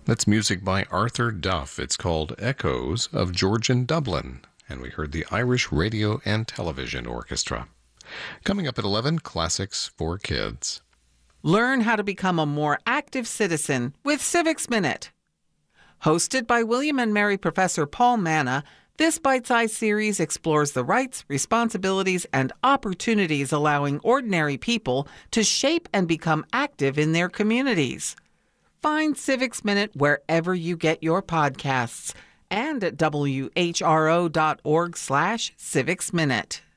That's music by Arthur Duff. It's called Echoes of Georgian Dublin. And we heard the Irish Radio and Television Orchestra. Coming up at 11, Classics for Kids. Learn how to become a more active citizen with Civics Minute. Hosted by William and Mary Professor Paul Manna, this bite-sized series explores the rights, responsibilities, and opportunities allowing ordinary people to shape and become active in their communities. Find Civics Minute wherever you get your podcasts and at whro.org/civicsminute.